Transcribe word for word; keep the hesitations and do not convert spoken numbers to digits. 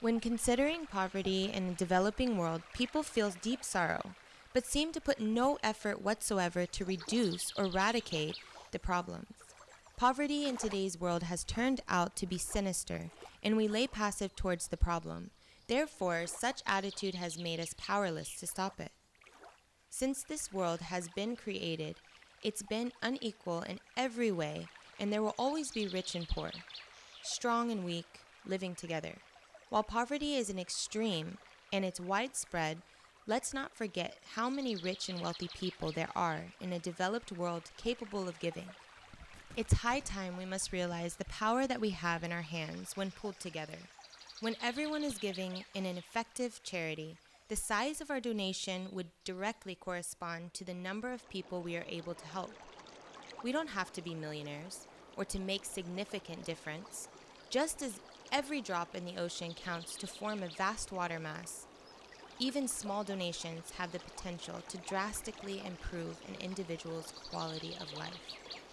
When considering poverty in a developing world, people feel deep sorrow, but seem to put no effort whatsoever to reduce or eradicate the problems. Poverty in today's world has turned out to be sinister, and we lay passive towards the problem. Therefore, such attitude has made us powerless to stop it. Since this world has been created, it's been unequal in every way, and there will always be rich and poor, strong and weak, living together. While poverty is an extreme and it's widespread, let's not forget how many rich and wealthy people there are in a developed world capable of giving. It's high time we must realize the power that we have in our hands when pulled together. When everyone is giving in an effective charity, the size of our donation would directly correspond to the number of people we are able to help. We don't have to be millionaires or to make significant difference. Just as every drop in the ocean counts to form a vast water mass, even small donations have the potential to drastically improve an individual's quality of life.